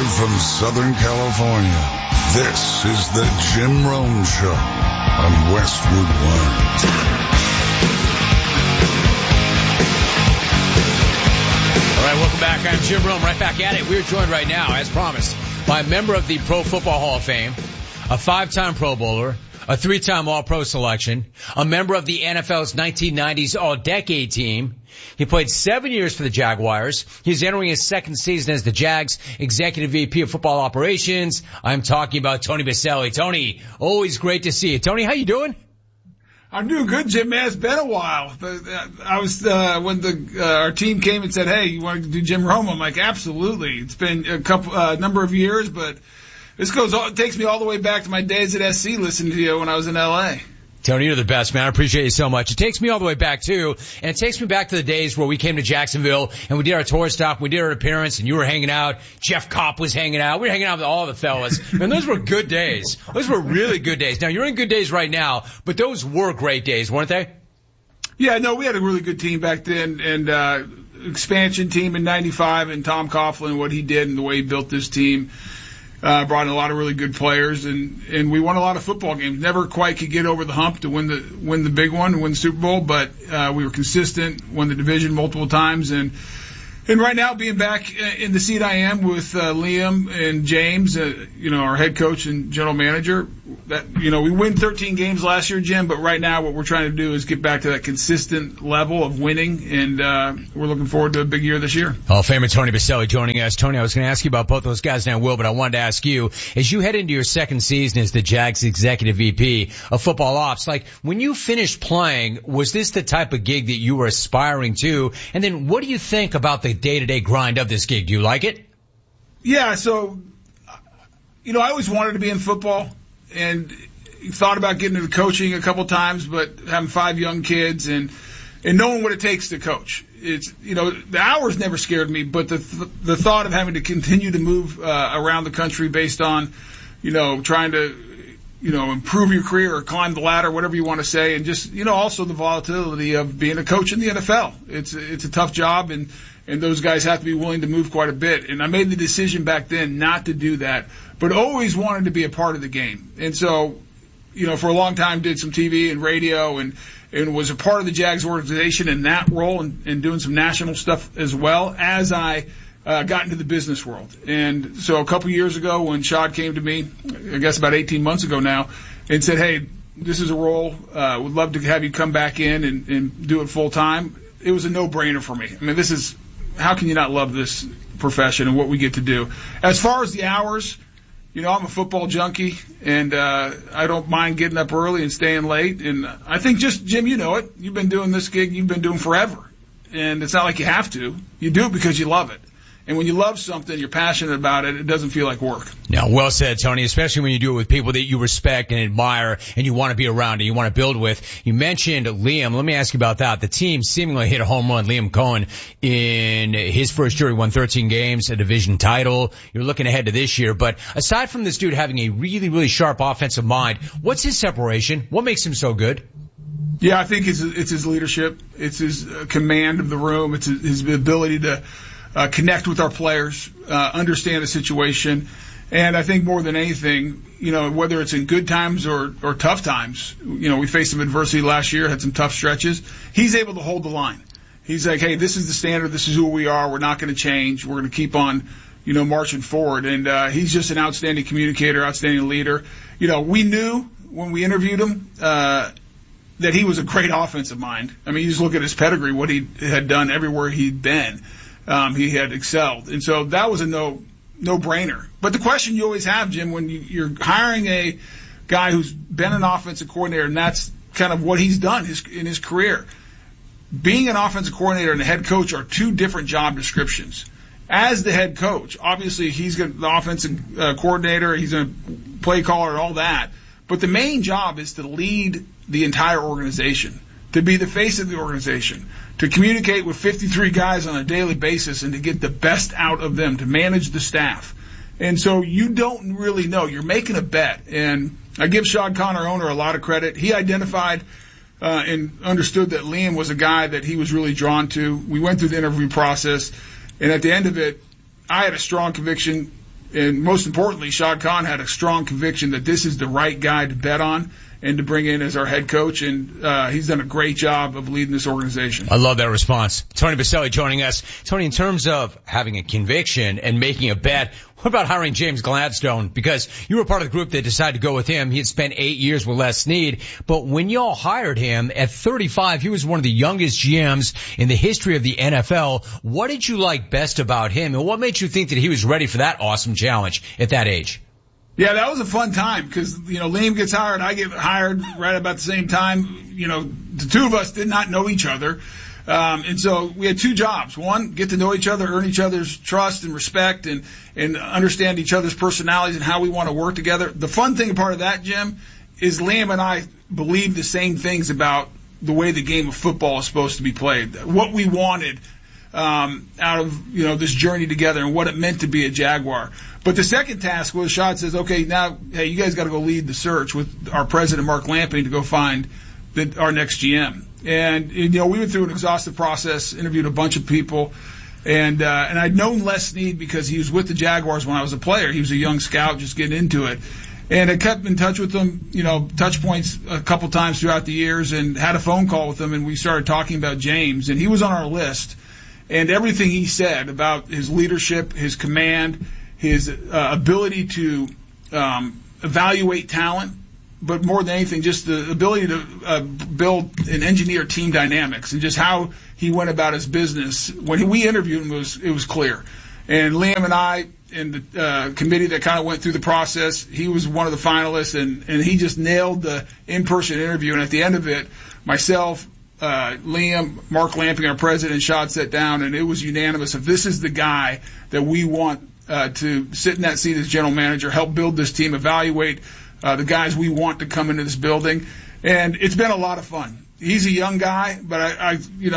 from Southern California, this is the Jim Rome Show on Westwood One. All right, welcome back. I'm Jim Rome, right back at it. We're joined right now, as promised, by a member of the Pro Football Hall of Fame, a 5-time Pro Bowler, a 3-time All-Pro selection, a member of the NFL's 1990s All-Decade team. He played 7 years for the Jaguars. He's entering his second season as the Jags Executive VP of Football Operations. I'm talking about Tony Boselli. Tony, always great to see you. Tony, how you doing? I'm doing good, Jim, man. It's been a while. I was, when our team came and said, hey, you want to do Jim Rome? I'm like, absolutely. It's been a number of years, but it takes me all the way back to my days at SC listening to you when I was in LA. Tony, you're the best, man. I appreciate you so much. It takes me all the way back, too, and it takes me back to the days where we came to Jacksonville and we did our tour stop, we did our appearance, and you were hanging out. Jeff Kopp was hanging out. We were hanging out with all the fellas. And those were good days. Those were really good days. Now, you're in good days right now, but those were great days, weren't they? Yeah, no, we had a really good team back then, and expansion team in 95, and Tom Coughlin, what he did and the way he built this team. Brought in a lot of really good players, and we won a lot of football games. Never quite could get over the hump to win the big one, win the Super Bowl, but we were consistent, won the division multiple times, and right now being back in the seat I am with Liam and James, our head coach and general manager. We win 13 games last year, Jim, but right now what we're trying to do is get back to that consistent level of winning, and we're looking forward to a big year this year. Hall of Famer Tony Boselli joining us. Tony, I was going to ask you about both those guys, and I will, but I wanted to ask you, as you head into your second season as the Jags Executive VP of Football Ops, like, when you finished playing, was this the type of gig that you were aspiring to? And then what do you think about the day-to-day grind of this gig? Do you like it? Yeah, so, I always wanted to be in football, and thought about getting into coaching a couple times, but having 5 young kids and knowing what it takes to coach. It's, the hours never scared me, but the thought of having to continue to move around the country based on, trying to, improve your career or climb the ladder, whatever you want to say, and just, also the volatility of being a coach in the NFL. It's a tough job, and those guys have to be willing to move quite a bit. And I made the decision back then not to do that, but always wanted to be a part of the game. And so, for a long time did some TV and radio and was a part of the Jags organization in that role and doing some national stuff as well as I got into the business world. And so a couple years ago when Shad came to me, I guess about 18 months ago now, and said, hey, this is a role, would love to have you come back in and do it full time, it was a no-brainer for me. I mean, how can you not love this profession and what we get to do? As far as the hours, I'm a football junkie, and I don't mind getting up early and staying late. And I think just, Jim, you know it. You've been doing this gig you've been doing forever. And it's not like you have to. You do it because you love it. And when you love something, you're passionate about it, it doesn't feel like work. Yeah, well said, Tony, especially when you do it with people that you respect and admire and you want to be around and you want to build with. You mentioned Liam. Let me ask you about that. The team seemingly hit a home run. Liam Cohen, in his first year, he won 13 games, a division title. You're looking ahead to this year. But aside from this dude having a really, really sharp offensive mind, what's his separation? What makes him so good? Yeah, I think it's his leadership. It's his command of the room. It's his ability to connect with our players, understand the situation. And I think more than anything, whether it's in good times or tough times, we faced some adversity last year, had some tough stretches. He's able to hold the line. He's like, hey, this is the standard. This is who we are. We're not going to change. We're going to keep on, marching forward. And he's just an outstanding communicator, outstanding leader. We knew when we interviewed him that he was a great offensive mind. I mean, you just look at his pedigree, what he had done everywhere he'd been. He had excelled. And so that was a no-brainer. But the question you always have, Jim, when you're hiring a guy who's been an offensive coordinator, and that's kind of what he's done in his career, being an offensive coordinator and a head coach are two different job descriptions. As the head coach, obviously he's the offensive coordinator, he's a play caller and all that. But the main job is to lead the entire organization, to be the face of the organization, to communicate with 53 guys on a daily basis and to get the best out of them, to manage the staff. And so you don't really know. You're making a bet. And I give Shad Khan, our owner, a lot of credit. He identified and understood that Liam was a guy that he was really drawn to. We went through the interview process, and at the end of it, I had a strong conviction And most importantly, Shad Khan had a strong conviction that this is the right guy to bet on and to bring in as our head coach, and he's done a great job of leading this organization. I love that response. Tony Boselli joining us. Tony, in terms of having a conviction and making a bet, what about hiring James Gladstone? Because you were part of the group that decided to go with him. He had spent 8 years with Les Snead, but when y'all hired him at 35, he was one of the youngest GMs in the history of the NFL. What did you like best about him, and what made you think that he was ready for that awesome challenge at that age? Yeah, that was a fun time because, Liam gets hired, I get hired right about the same time. The two of us did not know each other. And so we had two jobs. One, get to know each other, earn each other's trust and respect and understand each other's personalities and how we want to work together. The fun thing part of that, Jim, is Liam and I believe the same things about the way the game of football is supposed to be played, what we wanted out of this journey together and what it meant to be a Jaguar. But the second task was Shad says, okay, now, hey, you guys got to go lead the search with our president, Mark Lamping, to go find our next GM. And, we went through an exhaustive process, interviewed a bunch of people, and I'd known Les Snead because he was with the Jaguars when I was a player. He was a young scout just getting into it. And I kept in touch with him, touch points a couple times throughout the years, and had a phone call with him, and we started talking about James, and he was on our list. And everything he said about his leadership, his command, his ability to evaluate talent, but more than anything, just the ability to build and engineer team dynamics, and just how he went about his business. When we interviewed him, it was clear. And Liam and I and the committee that kind of went through the process, he was one of the finalists, and he just nailed the in-person interview. And at the end of it, myself, Liam, Mark Lamping, our president, Shad sat down, and it was unanimous. If this is the guy that we want to sit in that seat as general manager, help build this team, evaluate the guys we want to come into this building. And it's been a lot of fun. He's a young guy, but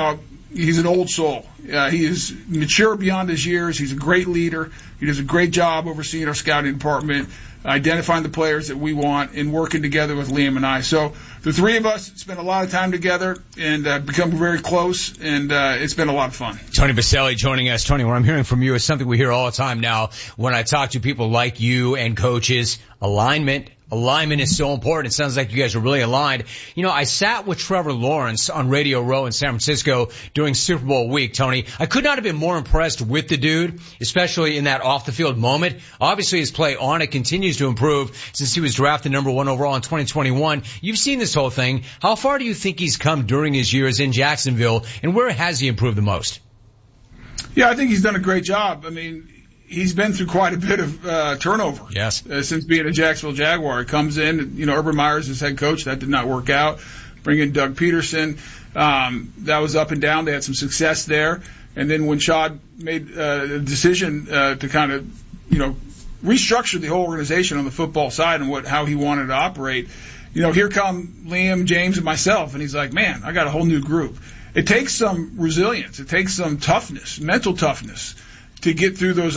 he's an old soul. He is mature beyond his years. He's a great leader. He does a great job overseeing our scouting department, identifying the players that we want, and working together with Liam and I. So the three of us spent a lot of time together and become very close, and it's been a lot of fun. Tony Boselli joining us. Tony, what I'm hearing from you is something we hear all the time now when I talk to people like you and coaches: alignment. Alignment is so important. It sounds like you guys are really aligned. I sat with Trevor Lawrence on Radio Row in San Francisco during Super Bowl week, Tony. I could not have been more impressed with the dude, especially in that off-the-field moment. Obviously, his play on it continues to improve since he was drafted number 1 overall in 2021. You've seen this whole thing. How far do you think he's come during his years in Jacksonville, and where has he improved the most? Yeah, I think he's done a great job. I mean, he's been through quite a bit of turnover. Yes. Since being a Jacksonville Jaguar. He comes in, Urban Meyer's his head coach. That did not work out. Bring in Doug Peterson. That was up and down. They had some success there. And then when Shad made a decision to kind of, restructure the whole organization on the football side and how he wanted to operate, here come Liam, James, and myself. And he's like, man, I got a whole new group. It takes some resilience. It takes some toughness, mental toughness, to get through those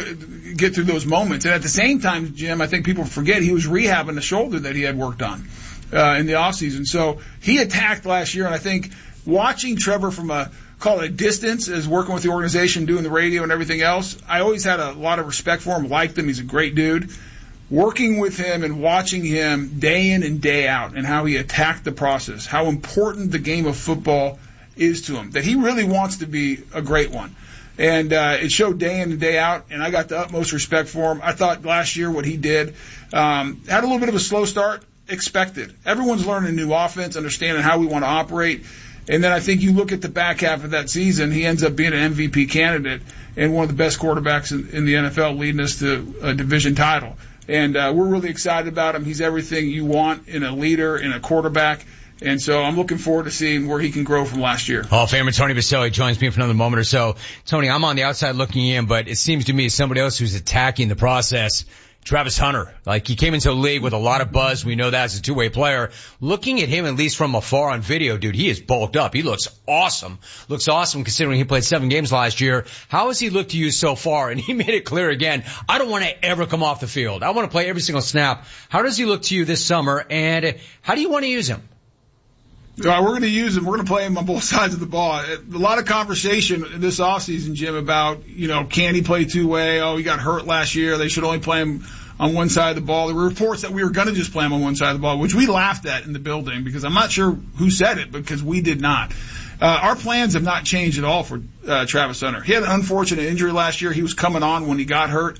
get through those moments. And at the same time, Jim, I think people forget he was rehabbing the shoulder that he had worked on in the offseason. So he attacked last year, and I think watching Trevor from a distance as working with the organization, doing the radio and everything else, I always had a lot of respect for him, liked him. He's a great dude. Working with him and watching him day in and day out and how he attacked the process, how important the game of football is to him, that he really wants to be a great one. And it showed day in and day out, and I got the utmost respect for him. I thought last year what he did had a little bit of a slow start, expected. Everyone's learning a new offense, understanding how we want to operate. And then I think you look at the back half of that season, he ends up being an MVP candidate and one of the best quarterbacks in the NFL, leading us to a division title. And we're really excited about him. He's everything you want in a leader, in a quarterback. And so I'm looking forward to seeing where he can grow from last year. Hall of Famer Tony Boselli joins me for another moment or so. Tony, I'm on the outside looking in, but it seems to me somebody else who's attacking the process, Travis Hunter. Like, he came into the league with a lot of buzz. We know that as a two-way player. Looking at him, at least from afar on video, dude, he is bulked up. He looks awesome. Looks awesome considering he played 7 games last year. How has he looked to you so far? And he made it clear again, I don't want to ever come off the field. I want to play every single snap. How does he look to you this summer, and how do you want to use him? We're going to use him. We're going to play him on both sides of the ball. A lot of conversation this offseason, Jim, about, can he play two-way? Oh, he got hurt last year. They should only play him on one side of the ball. There were reports that we were going to just play him on one side of the ball, which we laughed at in the building because I'm not sure who said it, because we did not. Our plans have not changed at all for Travis Hunter. He had an unfortunate injury last year. He was coming on when he got hurt.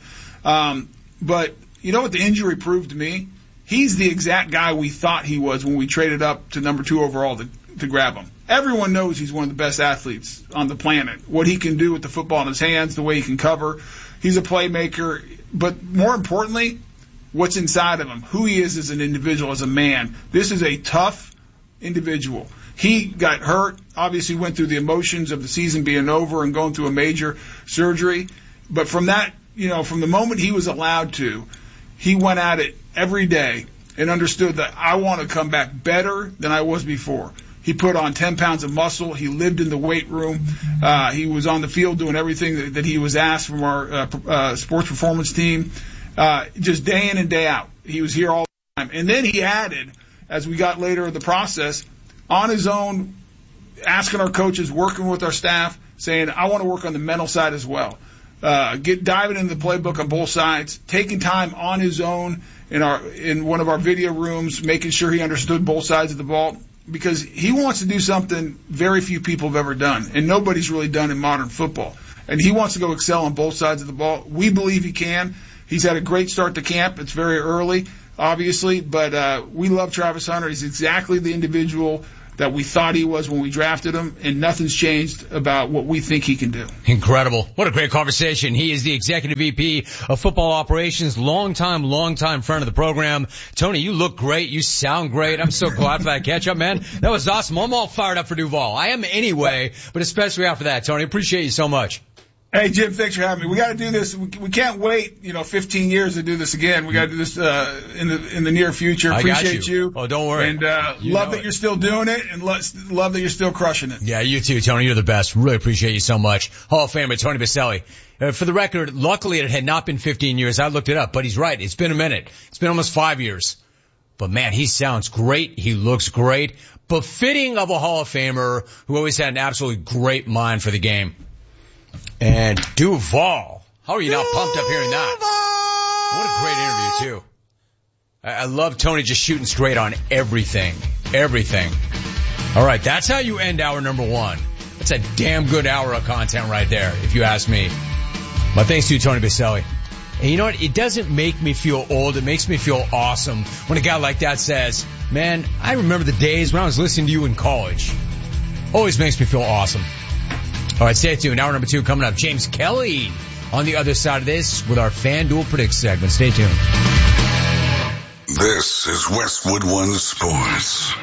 But you know what the injury proved to me? He's the exact guy we thought he was when we traded up to number 2 overall to grab him. Everyone knows he's one of the best athletes on the planet. What he can do with the football in his hands, the way he can cover. He's a playmaker. But more importantly, what's inside of him, who he is as an individual, as a man. This is a tough individual. He got hurt, obviously went through the emotions of the season being over and going through a major surgery. But from that, from the moment he was allowed to, he went at it every day and understood that I want to come back better than I was before. He put on 10 pounds of muscle. He lived in the weight room. He was on the field doing everything that he was asked from our sports performance team, just day in and day out. He was here all the time. And then he added, as we got later in the process, on his own, asking our coaches, working with our staff, saying, I want to work on the mental side as well. Diving into the playbook on both sides, taking time on his own in one of our video rooms, making sure he understood both sides of the ball, because he wants to do something very few people have ever done, and nobody's really done in modern football. And he wants to go excel on both sides of the ball. We believe he can. He's had a great start to camp. It's very early, obviously, but we love Travis Hunter. He's exactly the individual that we thought he was when we drafted him, and nothing's changed about what we think he can do. Incredible. What a great conversation. He is the Executive VP of Football Operations, longtime friend of the program. Tony, you look great. You sound great. I'm so glad for that catch-up, man. That was awesome. I'm all fired up for Duval. I am anyway, but especially after that, Tony. Appreciate you so much. Hey, Jim, thanks for having me. We got to do this. We can't wait, 15 years to do this again. We got to do this in the near future. Appreciate you. Oh, don't worry. And love that you're still doing it, and love that you're still crushing it. Yeah, you too, Tony. You're the best. Really appreciate you so much. Hall of Famer Tony Boselli. For the record, luckily it had not been 15 years. I looked it up, but he's right. It's been a minute. It's been almost 5 years. But man, he sounds great. He looks great. Befitting of a Hall of Famer who always had an absolutely great mind for the game. And Duval. How are you not pumped up hearing that? What a great interview, too. I love Tony just shooting straight on everything. Everything. All right, that's how you end hour number 1. That's a damn good hour of content right there, if you ask me. My thanks to you, Tony Boselli. And you know what? It doesn't make me feel old. It makes me feel awesome when a guy like that says, man, I remember the days when I was listening to you in college. Always makes me feel awesome. All right, stay tuned. Hour number 2 coming up. James Kelly on the other side of this with our FanDuel Predict segment. Stay tuned. This is Westwood One Sports.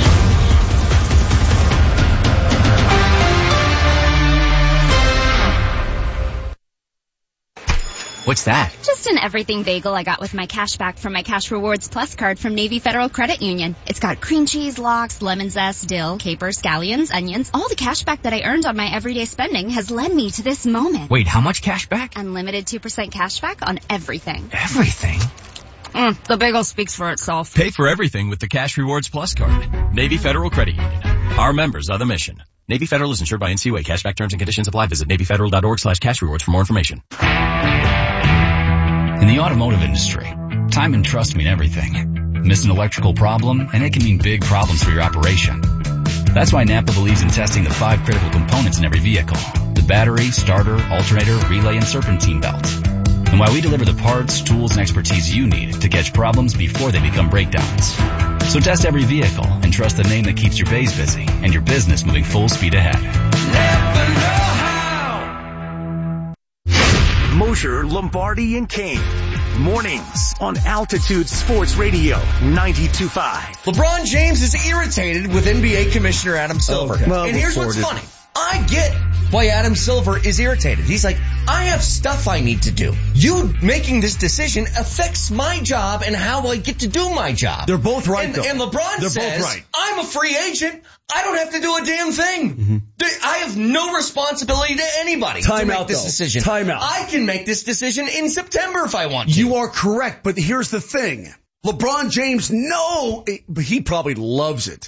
What's that? Just an everything bagel I got with my cash back from my Cash Rewards Plus card from Navy Federal Credit Union. It's got cream cheese, lox, lemon zest, dill, capers, scallions, onions. All the cash back that I earned on my everyday spending has led me to this moment. Wait, how much cash back? Unlimited 2% cash back on everything. Everything? The bagel speaks for itself. Pay for everything with the Cash Rewards Plus card. Navy Federal Credit Union. Our members are the mission. Navy Federal is insured by NCUA. Cashback terms and conditions apply. Visit NavyFederal.org/cashrewards for more information. In the automotive industry, time and trust mean everything. Miss an electrical problem, and it can mean big problems for your operation. That's why Napa believes in testing the 5 critical components in every vehicle: the battery, starter, alternator, relay, and serpentine belt. And why we deliver the parts, tools, and expertise you need to catch problems before they become breakdowns. So test every vehicle and trust the name that keeps your bays busy and your business moving full speed ahead. Never know how. Mosher, Lombardi, and Kane. Mornings on Altitude Sports Radio 92.5. LeBron James is irritated with NBA Commissioner Adam Silver. Okay. Well, and here's what's funny. I get why Adam Silver is irritated. He's like, I have stuff I need to do. You making this decision affects my job and how I get to do my job. They're both right, though. And LeBron says, I'm a free agent. I don't have to do a damn thing. Mm-hmm. I have no responsibility to anybody to make this decision. Time out. I can make this decision in September if I want to. You are correct, but here's the thing. LeBron James, he probably loves it.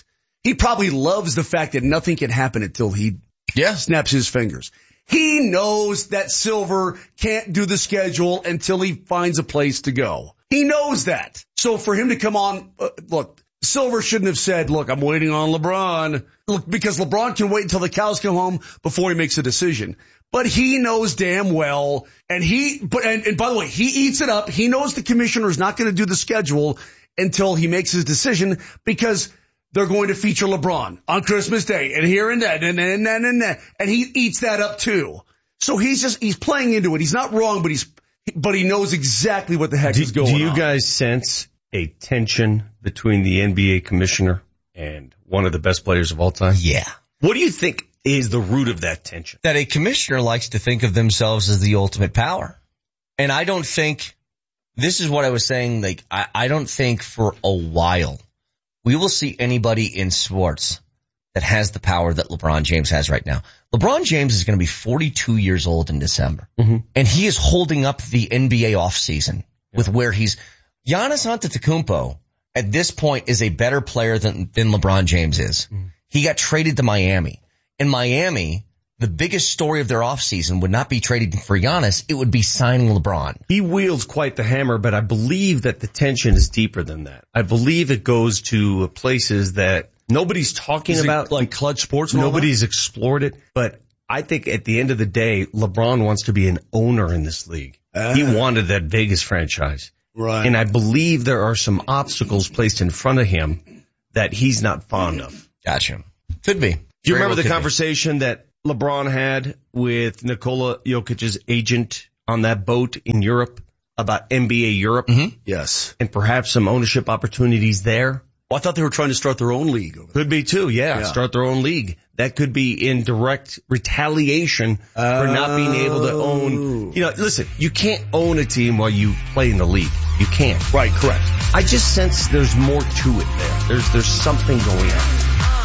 He probably loves the fact that nothing can happen until he snaps his fingers. He knows that Silver can't do the schedule until he finds a place to go. He knows that. So for him to come on, look, Silver shouldn't have said, look, I'm waiting on LeBron. Look, because LeBron can wait until the cows come home before he makes a decision. But he knows damn well, and by the way, he eats it up. He knows the commissioner is not going to do the schedule until he makes his decision, because they're going to feature LeBron on Christmas Day and here and that and that. And he eats that up too. So he's playing into it. He's not wrong, but he knows exactly what the heck is going on. Do you guys sense a tension between the NBA commissioner and one of the best players of all time? Yeah. What do you think is the root of that tension? That a commissioner likes to think of themselves as the ultimate power. And I don't think, this is what I was saying, like, I don't think for a while we will see anybody in sports that has the power that LeBron James has right now. LeBron James is going to be 42 years old in December. Mm-hmm. And he is holding up the NBA offseason with where Giannis Antetokounmpo at this point is a better player than LeBron James is. Mm-hmm. He got traded to Miami. In Miami, the biggest story of their offseason would not be trading for Giannis. It would be signing LeBron. He wields quite the hammer, but I believe that the tension is deeper than that. I believe it goes to places that nobody's talking about. Like clutch sports? Nobody's explored it. But I think at the end of the day, LeBron wants to be an owner in this league. He wanted that Vegas franchise. Right. And I believe there are some obstacles placed in front of him that he's not fond of. Gotcha. Could be. Do you remember the conversation that LeBron had with Nikola Jokic's agent on that boat in Europe about NBA Europe? Mm-hmm. Yes. And perhaps some ownership opportunities there? Well, I thought they were trying to start their own league. Could be too, yeah. Start their own league. That could be in direct retaliation for not being able to own. You know, listen, you can't own a team while you play in the league. You can't. Right, correct. I just sense there's more to it there. There's something going on.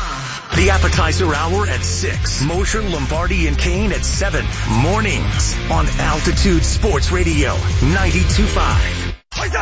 The appetizer hour at 6. Mosher, Lombardi, and Kane at 7. Mornings on Altitude Sports Radio 92.5.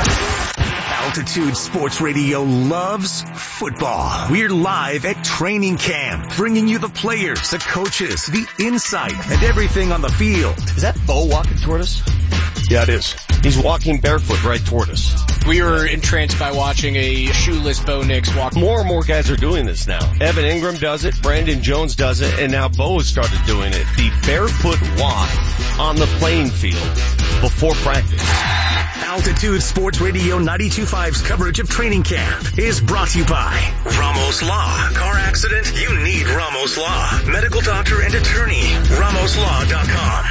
Altitude Sports Radio loves football. We're live at training camp, bringing you the players, the coaches, the insight, and everything on the field. Is that Bo walking toward us? Yeah, it is. He's walking barefoot right toward us. We were entranced by watching a shoeless Bo Nix walk. More and more guys are doing this now. Evan Ingram does it, Brandon Jones does it, and now Bo has started doing it. The barefoot walk on the playing field before practice. Altitude Sports Radio 92.5's coverage of training camp is brought to you by Ramos Law. Car accident? You need Ramos Law. Medical doctor and attorney. RamosLaw.com.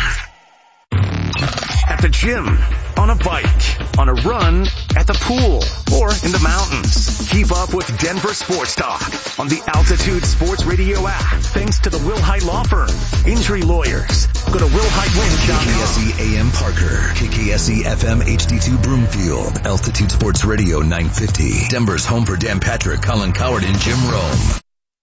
At the gym, on a bike, on a run, at the pool, or in the mountains. Keep up with Denver Sports Talk on the Altitude Sports Radio app. Thanks to the Will Hite Law Firm. Injury lawyers. Go to willhitewin.com. KKSE AM Parker. KKSE FM HD2 Broomfield. Altitude Sports Radio 950. Denver's home for Dan Patrick, Colin Coward, and Jim Rome.